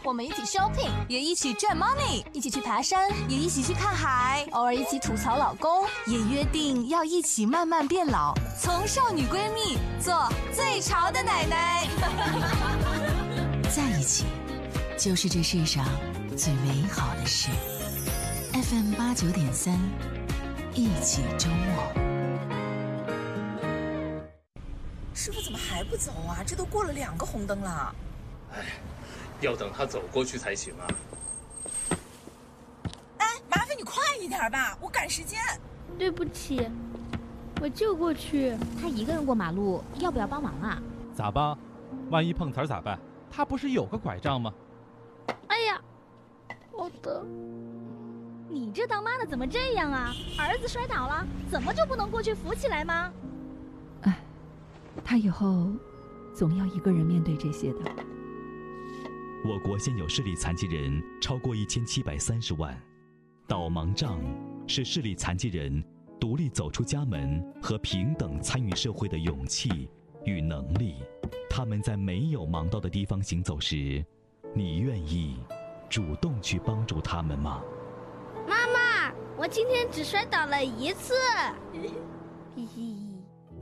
我们一起 shopping， 也一起赚 money， 一起去爬山， 也一起去看海， 偶尔一起吐槽老公， 也约定要一起慢慢变老，从少女闺蜜做最潮的奶奶。 在一起，就是这世上最美好的事。FM 89.3，一起周末。 师傅怎么还不走啊？这都过了2个红灯了。 哎，要等他走过去才行啊。 哎，麻烦你快一点吧，我赶时间。 对不起，我就过去。 他一个人过马路，要不要帮忙啊？ 咋帮？万一碰瓷儿咋办？他不是有个拐杖吗？ 哎呀，好的。 你这当妈的怎么这样啊？儿子摔倒了，怎么就不能过去扶起来吗？ 哎，他以后总要一个人面对这些的。 我国现有视力残疾人超过1730万，导盲杖是视力残疾人独立走出家门和平等参与社会的勇气与能力。他们在没有盲道的地方行走时，你愿意主动去帮助他们吗？ 妈妈，我今天只摔倒了1次。